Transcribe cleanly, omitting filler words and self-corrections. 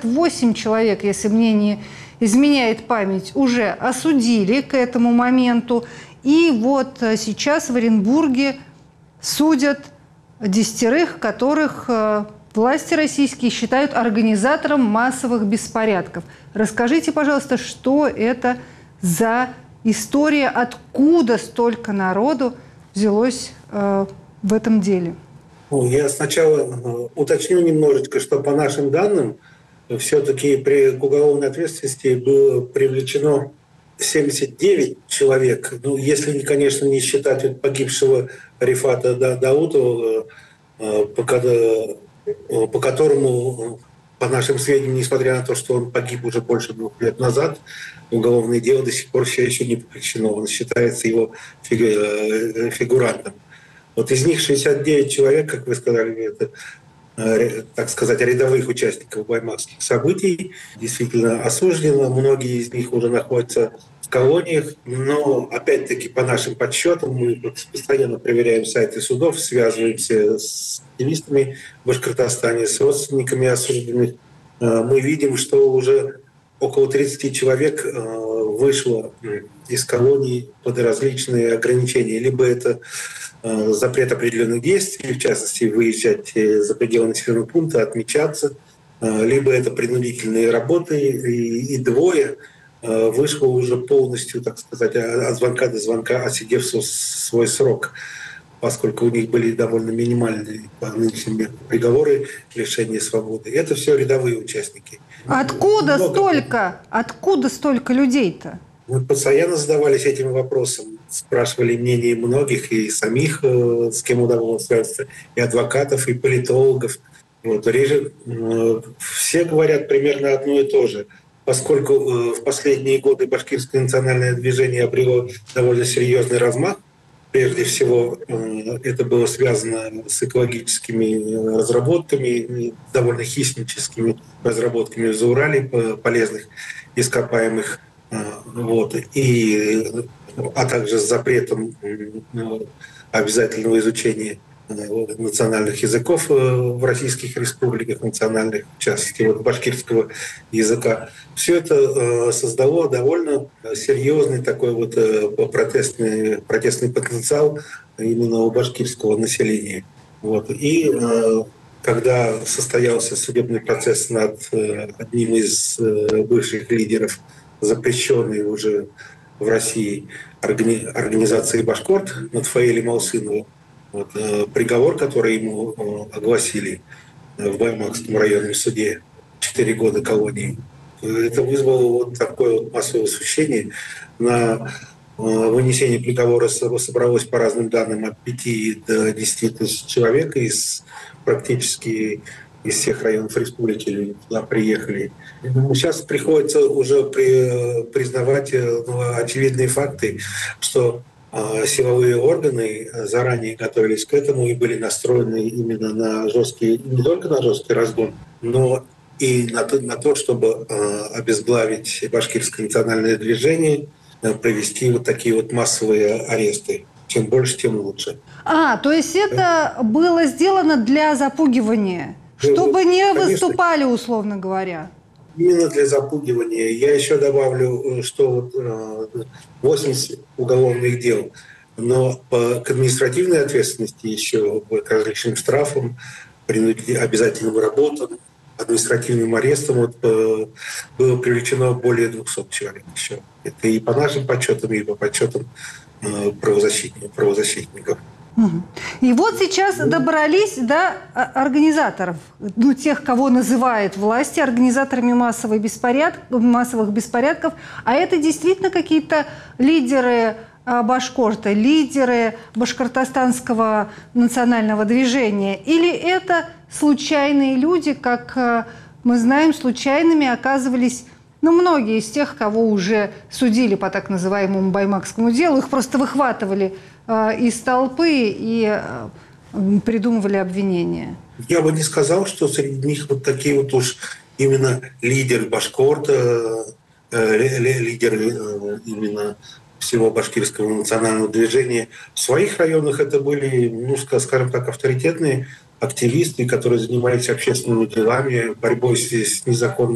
68 человек, если мне не изменяет память, уже осудили к этому моменту. И вот сейчас в Оренбурге судят 10, которых власти российские считают организатором массовых беспорядков. Расскажите, пожалуйста, что это за история, откуда столько народу взялось в этом деле? Я сначала уточню немножечко, что по нашим данным, все-таки к уголовной ответственности было привлечено 79 человек. Ну, если, конечно, не считать погибшего Рифата Даутова, по которому, по нашим сведениям, несмотря на то, что он погиб уже больше 2 лет назад, уголовное дело до сих пор все еще не прекращено. Он считается его фигурантом. Вот из них 69 человек, как вы сказали, это, так сказать, рядовых участников баймакских событий, действительно осуждено. Многие из них уже находятся в колониях. Но, опять-таки, по нашим подсчетам, мы постоянно проверяем сайты судов, связываемся с активистами в Башкортостане, с родственниками осужденных. Мы видим, что уже около 30 человек вышло из колоний под различные ограничения. Либо это запрет определенных действий, в частности, выезжать за пределы населенного пункта, отмечаться, либо это принудительные работы, и 2 вышло уже полностью, так сказать, от звонка до звонка, отсидев свой срок, поскольку у них были довольно минимальные по нынешним приговоры лишения свободы. Это все рядовые участники. Откуда столько людей-то? Мы постоянно задавались этим вопросом, спрашивали мнение многих, и самих, с кем удавалось связаться, и адвокатов, и политологов. Вот. Все говорят примерно одно и то же. Поскольку в последние годы башкирское национальное движение обрело довольно серьезный размах, прежде всего это было связано с экологическими разработками, довольно хищническими разработками в Заурале полезных ископаемых, а также с запретом обязательного изучения национальных языков в российских республиках, национальных, в частности, башкирского языка. Все это создало довольно серьезный такой протестный потенциал именно у башкирского населения. И когда состоялся судебный процесс над одним из бывших лидеров, запрещенной уже в России организации «Башкорт», над Фаилем Алсыновым, приговор, который ему огласили в Баймакском районном суде, 4 года колонии, это вызвало такое массовое восхищение. На вынесение приговора собралось, по разным данным, от 5 до 10 тысяч человек практически из всех районов республики туда приехали. Сейчас приходится уже признавать очевидные факты, что силовые органы заранее готовились к этому и были настроены именно не только на жесткий разгон, но и на то, чтобы обезглавить башкирское национальное движение, провести такие массовые аресты. Чем больше, тем лучше. То есть это было сделано для запугивания, чтобы не выступали, условно говоря? Именно для запугивания. Я еще добавлю, что 80 уголовных дел, но к административной ответственности еще к различным штрафам, обязательным работам, административным арестам было привлечено более 200 человек еще. Это и по нашим подсчетам, и по подсчетам правозащитников. И вот сейчас добрались до организаторов, тех, кого называют власти организаторами массовых беспорядков. А это действительно какие-то лидеры Башкорта, лидеры башкортостанского национального движения? Или это случайные люди, как мы знаем, случайными оказывались многие из тех, кого уже судили по так называемому баймакскому делу, их просто выхватывали из толпы и придумывали обвинения? Я бы не сказал, что среди них такие уж именно лидеры Башкорта, лидеры именно всего башкирского национального движения. В своих районах это были, скажем так, авторитетные активисты, которые занимались общественными делами, борьбой с незаконной